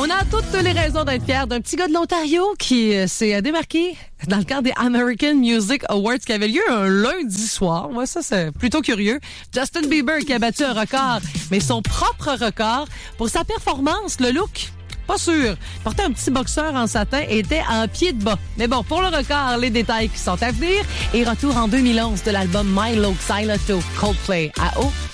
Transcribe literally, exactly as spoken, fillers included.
a toutes les raisons d'être fiers d'un petit gars de l'Ontario qui euh, s'est démarqué dans le cadre des American Music Awards qui avait lieu un lundi soir. Ouais, ça, c'est plutôt curieux. Justin Bieber qui a battu un record, mais son propre record pour sa performance, le look. Pas sûr. Portait un petit boxeur en satin et était en pied de bas. Mais bon, pour le record, les détails qui sont à venir. Et retour en deux mille onze de l'album My Look Xyloto Coldplay à eau.